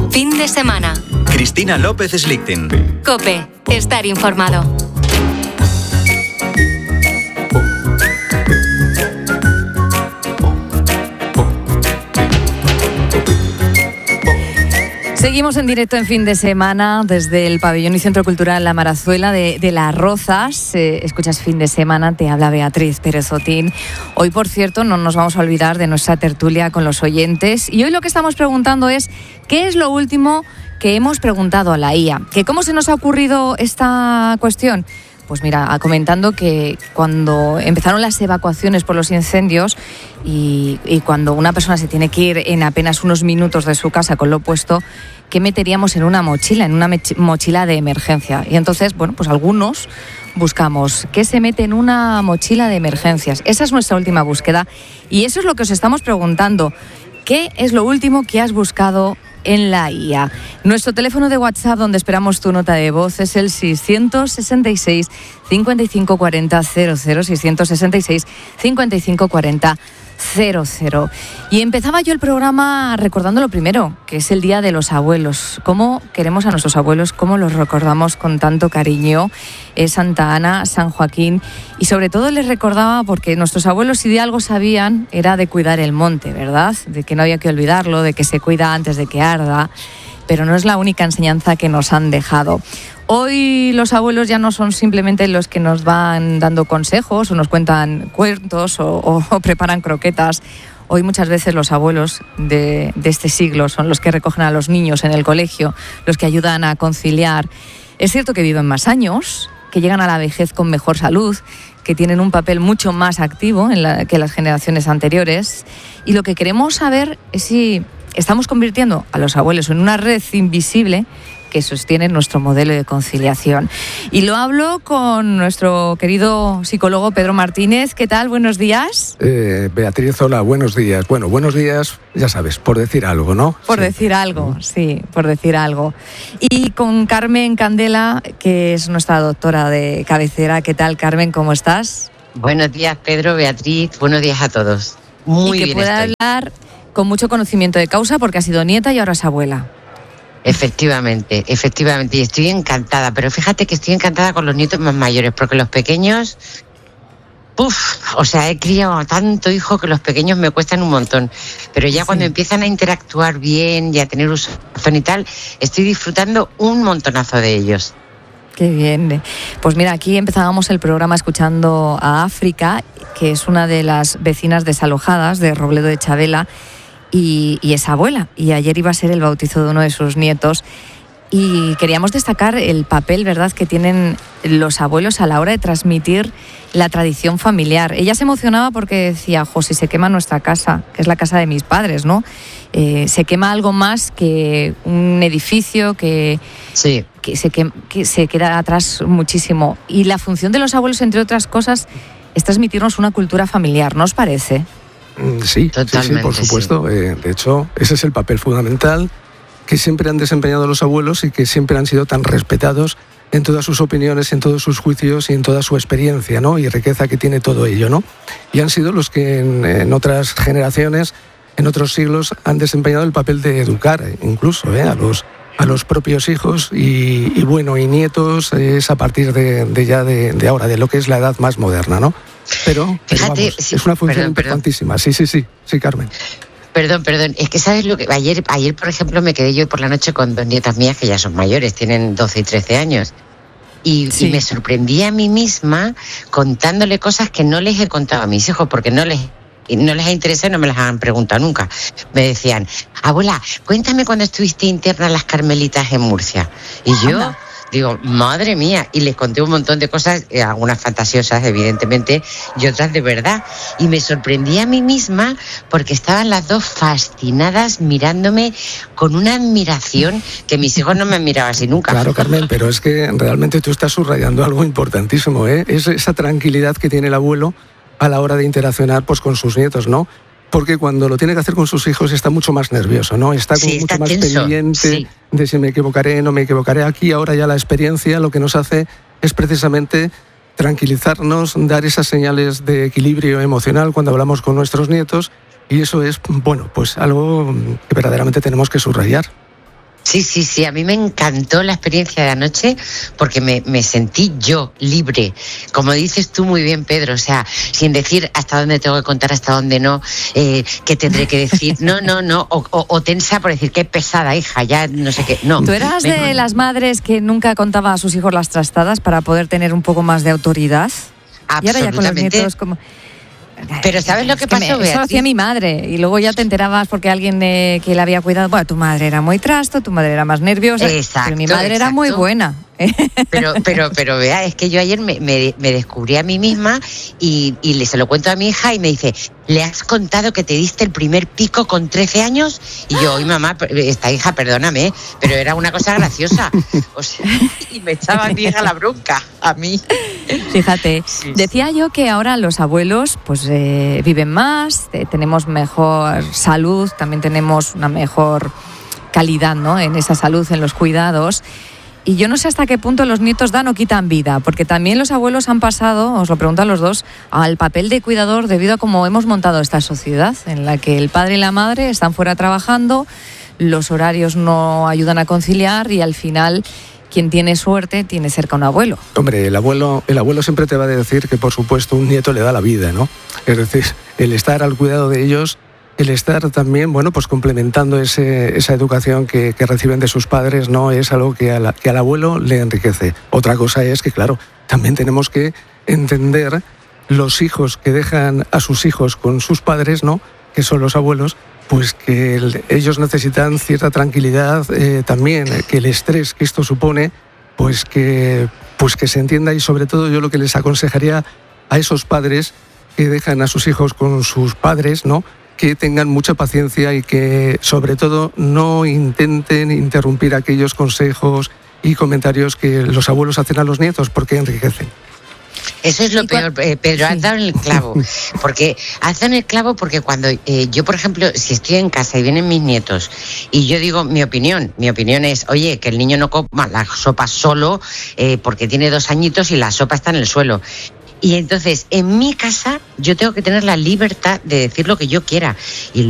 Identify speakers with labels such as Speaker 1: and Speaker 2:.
Speaker 1: Fin de semana.
Speaker 2: Cristina López Slichting.
Speaker 1: COPE. Estar informado.
Speaker 3: Seguimos en directo en Fin de Semana desde el Pabellón y Centro Cultural La Marazuela de Las Rozas. Escuchas Fin de Semana, te habla Beatriz Pérez Otín. Hoy, por cierto, no nos vamos a olvidar de nuestra tertulia con los oyentes. Y hoy lo que estamos preguntando es, ¿qué es lo último que hemos preguntado a la IA? ¿Que cómo se nos ha ocurrido esta cuestión? Pues mira, comentando que cuando empezaron las evacuaciones por los incendios y cuando una persona se tiene que ir en apenas unos minutos de su casa con lo puesto, ¿qué meteríamos en una mochila de emergencia? Y entonces, bueno, pues algunos buscamos ¿qué se mete en una mochila de emergencias? Esa es nuestra última búsqueda y eso es lo que os estamos preguntando. ¿Qué es lo último que has buscado en la IA? Nuestro teléfono de WhatsApp donde esperamos tu nota de voz es el 666 55 40 00, 666 55 40 00. Y empezaba yo el programa recordando lo primero, que es el Día de los Abuelos. ¿Cómo queremos a nuestros abuelos? ¿Cómo los recordamos con tanto cariño? Es Santa Ana, San Joaquín, y sobre todo les recordaba porque nuestros abuelos, si de algo sabían, era de cuidar el monte, ¿verdad? De que no había que olvidarlo, de que se cuida antes de que arda, pero no es la única enseñanza que nos han dejado. Hoy los abuelos ya no son simplemente los que nos van dando consejos o nos cuentan cuentos o preparan croquetas. Hoy muchas veces los abuelos de este siglo son los que recogen a los niños en el colegio, los que ayudan a conciliar. Es cierto que viven más años, que llegan a la vejez con mejor salud, que tienen un papel mucho más activo que las generaciones anteriores. Y lo que queremos saber es si estamos convirtiendo a los abuelos en una red invisible que sostiene nuestro modelo de conciliación. Y lo hablo con nuestro querido psicólogo Pedro Martínez. ¿Qué tal? Buenos días.
Speaker 4: Beatriz, hola, buenos días. Bueno, buenos días, ya sabes, por decir algo, ¿no?
Speaker 3: Por decir algo, sí, por decir algo. Y con Carmen Candela, que es nuestra doctora de cabecera. ¿Qué tal, Carmen? ¿Cómo estás?
Speaker 5: Buenos días, Pedro, Beatriz, buenos días a todos. Muy bien. Y que
Speaker 3: pueda hablar con mucho conocimiento de causa porque ha sido nieta y ahora es abuela.
Speaker 5: Efectivamente, y estoy encantada, pero fíjate que estoy encantada con los nietos más mayores, porque los pequeños, he criado tanto hijo que los pequeños me cuestan un montón, pero ya cuando empiezan a interactuar bien y a tener uso y tal, estoy disfrutando un montonazo de ellos.
Speaker 3: Qué bien. Pues mira, aquí empezábamos el programa escuchando a África, que es una de las vecinas desalojadas de Robledo de Chavela, y es abuela, y ayer iba a ser el bautizo de uno de sus nietos y queríamos destacar el papel, ¿verdad?, que tienen los abuelos a la hora de transmitir la tradición familiar. Ella se emocionaba porque decía, si se quema nuestra casa, que es la casa de mis padres, ¿no? Se quema algo más que un edificio que se queda atrás muchísimo. Y la función de los abuelos, entre otras cosas, es transmitirnos una cultura familiar, ¿no os parece?
Speaker 4: Sí, por supuesto. Sí. De hecho, ese es el papel fundamental que siempre han desempeñado los abuelos y que siempre han sido tan respetados en todas sus opiniones, en todos sus juicios y en toda su experiencia, ¿no? Y riqueza que tiene todo ello, ¿no? Y han sido los que en otras generaciones, en otros siglos, han desempeñado el papel de educar, incluso a los propios hijos y nietos. Es a partir de ahora, de lo que es la edad más moderna, ¿no? Pero
Speaker 5: fíjate,
Speaker 4: vamos, es una función importantísima. Sí, Carmen.
Speaker 5: Perdón, es que sabes lo que ayer por ejemplo me quedé yo por la noche con dos nietas mías que ya son mayores, tienen 12 y 13 años. Y me sorprendí a mí misma contándole cosas que no les he contado a mis hijos porque no les ha interesado y no me las han preguntado nunca. Me decían, abuela, cuéntame cuando estuviste interna en las Carmelitas en Murcia. Y yo digo, madre mía, y les conté un montón de cosas, algunas fantasiosas, evidentemente, y otras de verdad. Y me sorprendí a mí misma porque estaban las dos fascinadas mirándome con una admiración que mis hijos no me han mirado así nunca.
Speaker 4: Claro, Carmen, pero es que realmente tú estás subrayando algo importantísimo, ¿eh? Es esa tranquilidad que tiene el abuelo a la hora de interaccionar con sus nietos, ¿no? Porque cuando lo tiene que hacer con sus hijos está mucho más nervioso, ¿no? Está mucho más pendiente de si me equivocaré, no me equivocaré. Aquí ahora ya la experiencia lo que nos hace es precisamente tranquilizarnos, dar esas señales de equilibrio emocional cuando hablamos con nuestros nietos, y eso es, algo que verdaderamente tenemos que subrayar.
Speaker 5: Sí, a mí me encantó la experiencia de anoche porque me sentí yo libre, como dices tú muy bien, Pedro, o sea, sin decir hasta dónde tengo que contar, hasta dónde no, qué tendré que decir, no, o tensa por decir qué pesada hija, ya no sé qué, no.
Speaker 3: ¿Tú eras de las madres que nunca contaba a sus hijos las trastadas para poder tener un poco más de autoridad?
Speaker 5: Absolutamente.
Speaker 3: Y ahora ya con los nietos como...
Speaker 5: Pero ¿sabes lo que pasó, Beatriz?
Speaker 3: Eso hacía mi madre y luego ya te enterabas porque alguien que la había cuidado, bueno, tu madre era muy trasto, tu madre era más nerviosa, pero mi madre era muy buena.
Speaker 5: Pero vea, es que yo ayer me descubrí a mí misma y se lo cuento a mi hija y me dice, ¿le has contado que te diste el primer pico con 13 años? Y yo, oye mamá, esta hija, perdóname, pero era una cosa graciosa. O sea, y me echaba mi hija la bronca, a mí.
Speaker 3: Fíjate, decía yo que ahora los abuelos pues viven más, tenemos mejor salud, también tenemos una mejor calidad, ¿no?, en esa salud, en los cuidados. Y yo no sé hasta qué punto los nietos dan o quitan vida, porque también los abuelos han pasado, os lo pregunto a los dos, al papel de cuidador debido a cómo hemos montado esta sociedad, en la que el padre y la madre están fuera trabajando, los horarios no ayudan a conciliar y al final quien tiene suerte tiene cerca un abuelo.
Speaker 4: Hombre, el abuelo siempre te va a decir que por supuesto un nieto le da la vida, ¿no? Es decir, el estar al cuidado de ellos, el estar también, bueno, pues complementando esa educación que reciben de sus padres, ¿no?, es algo que al abuelo le enriquece. Otra cosa es que, claro, también tenemos que entender los hijos que dejan a sus hijos con sus padres, ¿no?, que son los abuelos, pues que ellos necesitan cierta tranquilidad también, que el estrés que esto supone, pues que se entienda, y sobre todo yo lo que les aconsejaría a esos padres que dejan a sus hijos con sus padres, ¿no?, que tengan mucha paciencia y que, sobre todo, no intenten interrumpir aquellos consejos y comentarios que los abuelos hacen a los nietos, porque enriquecen.
Speaker 5: Eso es lo peor, Pedro, has dado en el clavo. Porque has dado en el clavo porque cuando yo, por ejemplo, si estoy en casa y vienen mis nietos y yo digo mi opinión es, oye, que el niño no coma la sopa solo porque tiene 2 añitos y la sopa está en el suelo. Y entonces, en mi casa, yo tengo que tener la libertad de decir lo que yo quiera. Y